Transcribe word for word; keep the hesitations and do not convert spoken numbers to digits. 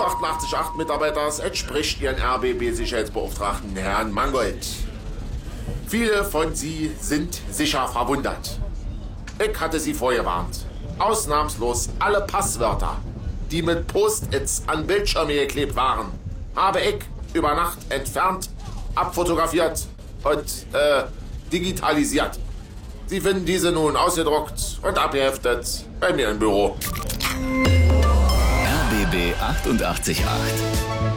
achtundachtzig Komma acht Mitarbeiters entspricht Ihren R B B-Sicherheitsbeauftragten Herrn Mangold. Viele von Sie sind sicher verwundert. Ich hatte Sie vorgewarnt. Ausnahmslos alle Passwörter, die mit Post-its an Bildschirme geklebt waren, habe ich über Nacht entfernt, abfotografiert und äh, digitalisiert. Sie finden diese nun ausgedruckt und abgeheftet bei mir im Büro. R B B achtundachtzig Komma acht.